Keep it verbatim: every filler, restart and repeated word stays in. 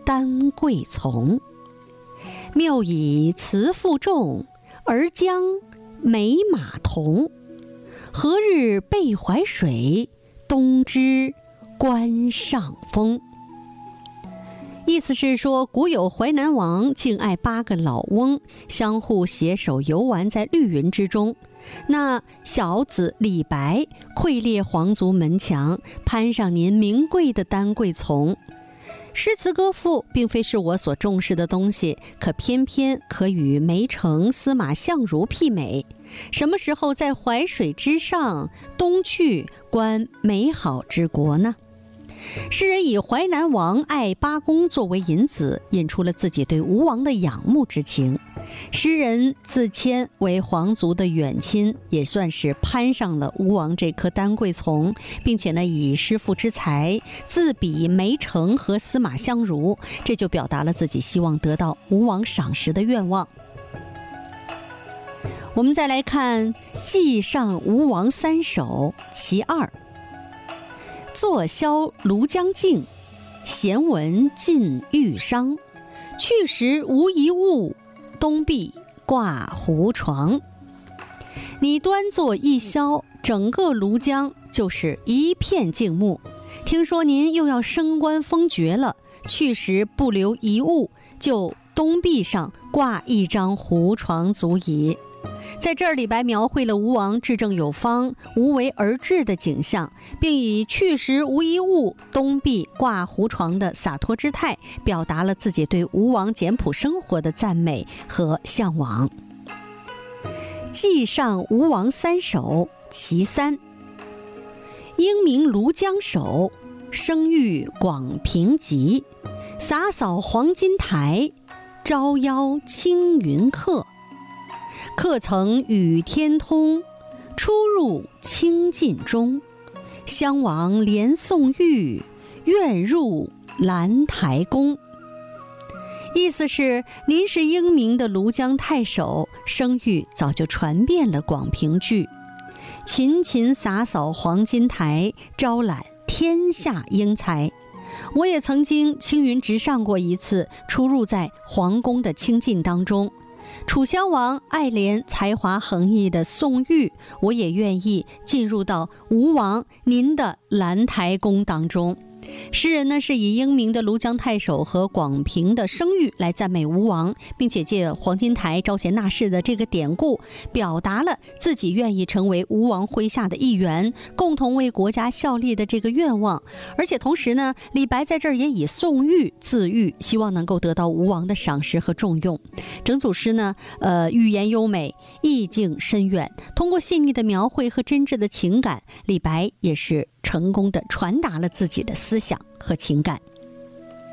丹桂丛。谬以辞赋重，而将美马同。何日背淮水，东知关上风。意思是说，古有淮南王敬爱八个老翁，相互携手游玩在绿云之中。那小子李白窥猎皇族门墙，攀上您名贵的丹桂丛。诗词歌赋并非是我所重视的东西，可偏偏可与梅城司马相如媲美。什么时候在淮水之上，东去观美好之国呢？诗人以淮南王爱八公作为引子，引出了自己对吴王的仰慕之情。诗人自谦为皇族的远亲，也算是攀上了吴王这棵丹桂丛，并且呢，以诗赋之才自比梅城和司马相如，这就表达了自己希望得到吴王赏识的愿望。我们再来看《记上吴王三首》其二。坐销庐江镜，闲闻尽玉觞。去时无一物，东壁挂胡床。你端坐一宵，整个庐江就是一片静穆。听说您又要升官封爵了，去时不留一物，就东壁上挂一张胡床足矣。在这儿，李白描绘了吴王治政有方、无为而治的景象，并以去时无一物，东壁挂胡床的洒脱之态，表达了自己对吴王简朴生活的赞美和向往。记上吴王三首其三。英明庐江首，声誉广平集。洒扫黄金台，招邀青云客。客曾与天通，出入清尽中。襄王连宋玉，愿入兰台宫。意思是，您是英明的庐江太守，声誉早就传遍了广平郡，勤勤洒扫黄金台，招揽天下英才。我也曾经青云直上过一次，出入在皇宫的清禁当中。楚襄王爱怜才华横溢的宋玉，我也愿意进入到吴王您的兰台宫当中。诗人呢是以英明的庐江太守和广平的声誉来赞美吴王，并且借黄金台招贤纳士的这个典故，表达了自己愿意成为吴王麾下的一员，共同为国家效力的这个愿望。而且同时呢，李白在这儿也以宋玉自喻，希望能够得到吴王的赏识和重用。整组诗呢，呃，语言优美，意境深远，通过细腻的描绘和真挚的情感，李白也是成功的传达了自己的思想和情感。